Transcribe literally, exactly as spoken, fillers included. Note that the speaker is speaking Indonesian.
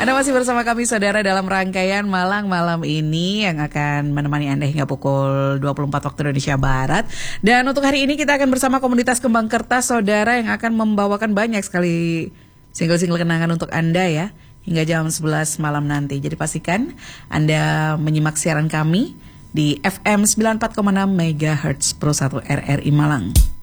Anda masih bersama kami saudara dalam rangkaian Malang malam ini yang akan menemani Anda hingga pukul dua puluh empat waktu Indonesia Barat. Dan untuk hari ini kita akan bersama komunitas Kembang Kertas saudara yang akan membawakan banyak sekali single-single kenangan untuk Anda ya hingga jam sebelas malam nanti. Jadi pastikan Anda menyimak siaran kami di F M sembilan puluh empat koma enam megahertz Pro satu R R I Malang.